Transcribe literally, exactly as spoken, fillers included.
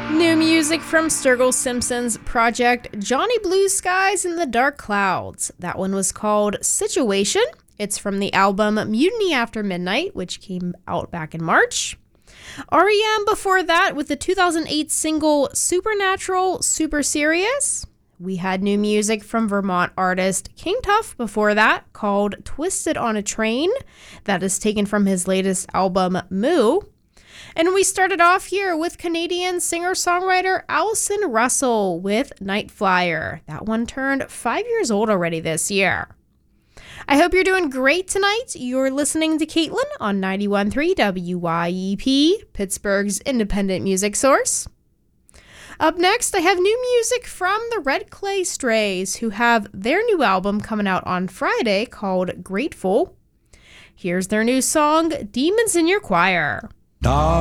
New music from Sturgill Simpson's project Johnny Blue Skies in the Dark Clouds. That one was called Situation. It's from the album Mutiny After Midnight, which came out back in March. R E M before that with the two thousand eight single Supernatural Super Serious. We had new music from Vermont artist King Tuff before that called Twisted on a Train. That is taken from his latest album Moo. And we started off here with Canadian singer-songwriter Allison Russell with Night Flyer. That one turned five years old already this year. I hope you're doing great tonight. You're listening to Caitlin on ninety-one point three W Y E P, Pittsburgh's independent music source. Up next, I have new music from the Red Clay Strays, who have their new album coming out on Friday called Grateful. Here's their new song, Demons in Your Choir.